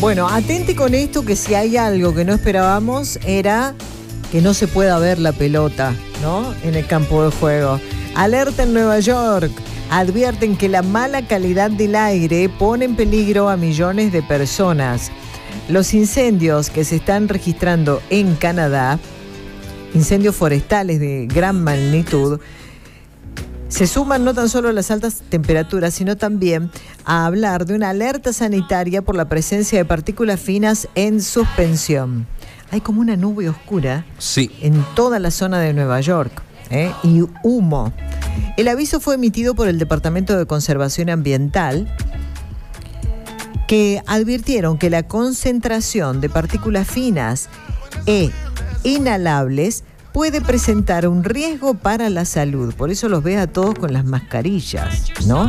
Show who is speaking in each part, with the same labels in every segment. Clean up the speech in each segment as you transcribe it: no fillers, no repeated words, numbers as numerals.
Speaker 1: Bueno, atente con esto, que si hay algo que no esperábamos era que no se pueda ver la pelota, ¿no? En el campo de juego. Alerta en Nueva York. Advierten que la mala calidad del aire pone en peligro a millones de personas. Los incendios que se están registrando en Canadá, incendios forestales de gran magnitud, se suman no tan solo a las altas temperaturas, sino también a hablar de una alerta sanitaria por la presencia de partículas finas en suspensión. Hay como una nube oscura en toda la zona de Nueva York, y humo. El aviso fue emitido por el Departamento de Conservación Ambiental, que advirtieron que la concentración de partículas finas e inhalables puede presentar un riesgo para la salud. Por eso los ves a todos con las mascarillas, ¿no?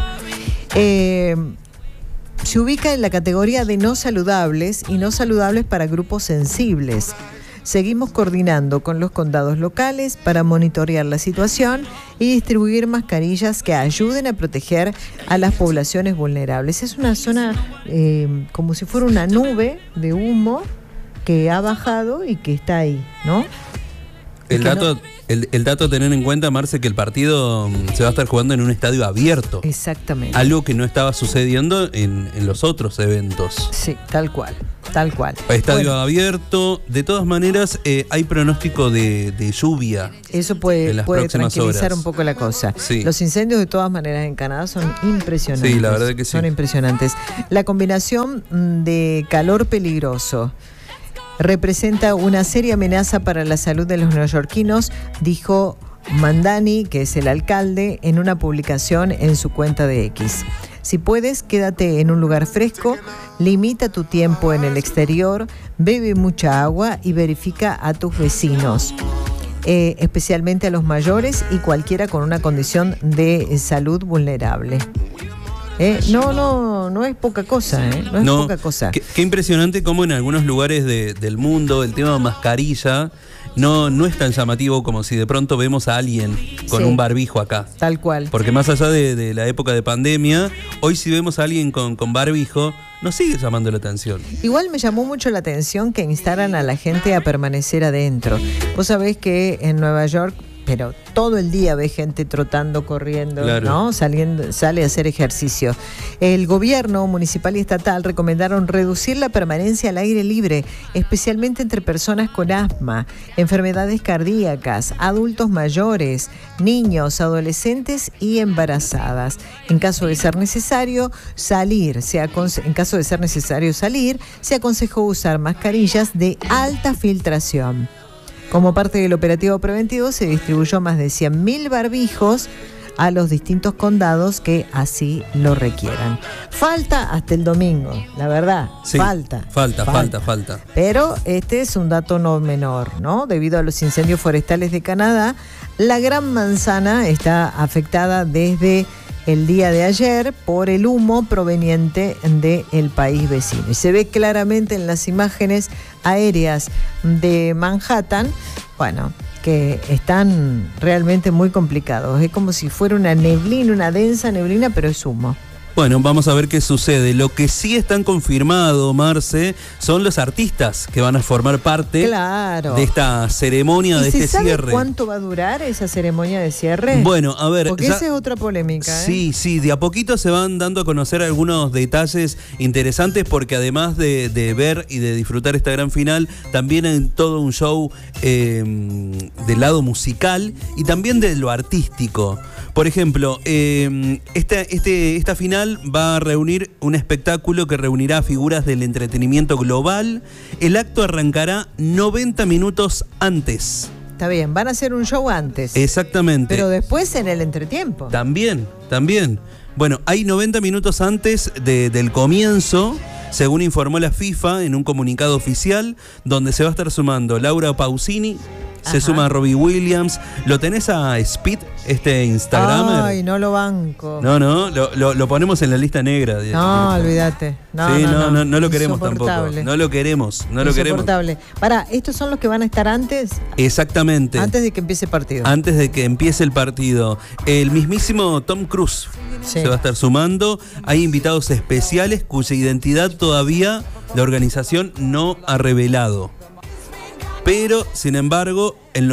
Speaker 1: Se ubica en la categoría de no saludables y no saludables para grupos sensibles. Seguimos coordinando con los condados locales para monitorear la situación y distribuir mascarillas que ayuden a proteger a las poblaciones vulnerables. Es una zona como si fuera una nube de humo que ha bajado y que está ahí, ¿no?
Speaker 2: El dato a tener en cuenta, Marce, que el partido se va a estar jugando en un estadio abierto.
Speaker 1: Exactamente.
Speaker 2: Algo que no estaba sucediendo en los otros eventos.
Speaker 1: Sí, tal cual.
Speaker 2: Estadio abierto. De todas maneras, hay pronóstico de lluvia.
Speaker 1: Eso puede tranquilizar
Speaker 2: horas.
Speaker 1: Un poco la cosa.
Speaker 2: Sí.
Speaker 1: Los incendios, de todas maneras, en Canadá son impresionantes.
Speaker 2: Sí, la verdad que sí.
Speaker 1: Son impresionantes. La combinación de calor peligroso representa una seria amenaza para la salud de los neoyorquinos, dijo Mandani, que es el alcalde, en una publicación en su cuenta de X. Si puedes, quédate en un lugar fresco, limita tu tiempo en el exterior, bebe mucha agua y verifica a tus vecinos, especialmente a los mayores y cualquiera con una condición de salud vulnerable. No es poca cosa, no es poca cosa.
Speaker 2: Qué impresionante cómo en algunos lugares del mundo el tema mascarilla no es tan llamativo como si de pronto vemos a alguien con un barbijo acá.
Speaker 1: Tal cual.
Speaker 2: Porque más allá de la época de pandemia, hoy si vemos a alguien con barbijo, nos sigue llamando la atención.
Speaker 1: Igual me llamó mucho la atención que instaran a la gente a permanecer adentro. Vos sabés que en Nueva York, pero todo el día ve gente trotando, corriendo, claro, ¿no? Sale a hacer ejercicio. El gobierno municipal y estatal recomendaron reducir la permanencia al aire libre, especialmente entre personas con asma, enfermedades cardíacas, adultos mayores, niños, adolescentes y embarazadas. En caso de ser necesario salir, se aconsejó usar mascarillas de alta filtración. Como parte del operativo preventivo, se distribuyó más de 100.000 barbijos a los distintos condados que así lo requieran. Falta hasta el domingo, la verdad,
Speaker 2: sí, falta.
Speaker 1: Pero este es un dato no menor, ¿no? Debido a los incendios forestales de Canadá, la Gran Manzana está afectada desde el día de ayer por el humo proveniente del país vecino. Y se ve claramente en las imágenes aéreas de Manhattan, bueno, que están realmente muy complicados. Es como si fuera una neblina, una densa neblina, pero es humo.
Speaker 2: Bueno, vamos a ver qué sucede. Lo que sí están confirmados, Marce, son los artistas que van a formar parte de esta ceremonia, de este cierre. ¿Y se sabe
Speaker 1: cuánto va a durar esa ceremonia de cierre?
Speaker 2: Bueno, a ver.
Speaker 1: Porque esa es otra polémica,
Speaker 2: Sí, de a poquito se van dando a conocer algunos detalles interesantes, porque además de ver y de disfrutar esta gran final, también hay todo un show del lado musical y también de lo artístico. Por ejemplo, esta final va a reunir un espectáculo que reunirá figuras del entretenimiento global. El acto arrancará 90 minutos antes.
Speaker 1: Está bien, van a hacer un show antes.
Speaker 2: Exactamente.
Speaker 1: Pero después en el entretiempo.
Speaker 2: También. Bueno, hay 90 minutos antes del comienzo, según informó la FIFA en un comunicado oficial, donde se va a estar sumando Laura Pausini. Se suma a Robbie Williams. ¿Lo tenés a Speed, este Instagramer?
Speaker 1: Ay, no lo banco.
Speaker 2: No, lo ponemos en la lista negra.
Speaker 1: No, olvídate.
Speaker 2: No lo queremos tampoco. No lo queremos.
Speaker 1: Insoportable. Pará, ¿estos son los que van a estar antes?
Speaker 2: Exactamente.
Speaker 1: Antes de que empiece el partido.
Speaker 2: Antes de que empiece el partido. El mismísimo Tom Cruise se va a estar sumando. Hay invitados especiales cuya identidad todavía La organización no ha revelado. Pero, sin embargo, en